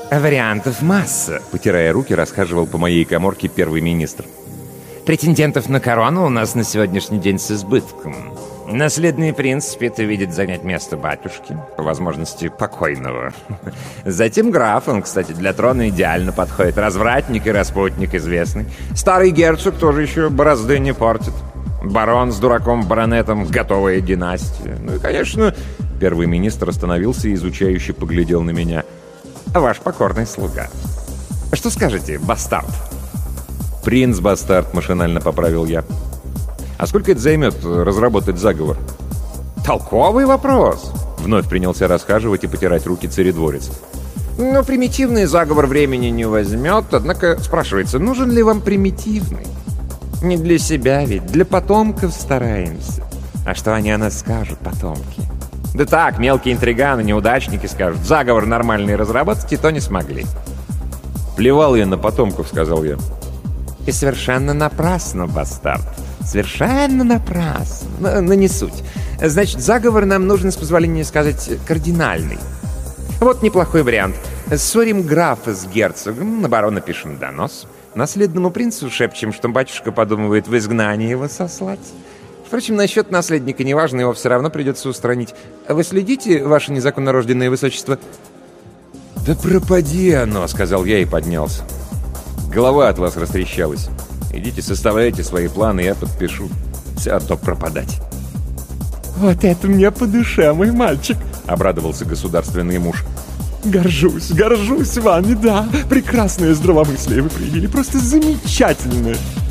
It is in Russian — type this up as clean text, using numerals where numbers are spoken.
Вариантов масса, потирая руки, расхаживал по моей каморке первый министр. Претендентов на корону у нас на сегодняшний день с избытком. Наследный принц спит и видит занять место батюшки, по возможности покойного. Затем граф, он, кстати, для трона идеально подходит. Развратник и распутник известный. Старый герцог тоже еще борозды не портит. Барон с дураком-баронетом, готовая династия. Ну и, конечно, первый министр остановился и изучающе поглядел на меня. Ваш покорный слуга. Что скажете, бастард? Принц-бастард, машинально поправил я. А сколько это займет разработать заговор? Толковый вопрос. Вновь принялся расхаживать и потирать руки царедворец. Но примитивный заговор времени не возьмет, однако спрашивается, нужен ли вам примитивный? Не для себя ведь, для потомков стараемся. А что они о нас скажут, потомки? Да так, мелкие интриганы, неудачники скажут. Заговор нормальный разработать и то не смогли. Плевал я на потомков, сказал я. И совершенно напрасно, бастард. Совершенно напрасно. Но не суть. Значит, заговор нам нужен, с позволения сказать, кардинальный. Вот неплохой вариант. Ссорим графа с герцогом, на барона пишем донос. Наследному принцу шепчем, что батюшка подумывает в изгнание его сослать. Впрочем, насчет наследника неважно, его все равно придется устранить. Вы следите, ваше незаконно рожденное высочество? Да пропади оно, сказал я и поднялся. Голова от вас растрещалась. Идите, составляйте свои планы, я подпишу. Все, а то пропадать. Вот это мне по душе, мой мальчик, обрадовался государственный муж. Горжусь вами, да. Прекрасное здравомыслие вы проявили, просто замечательное.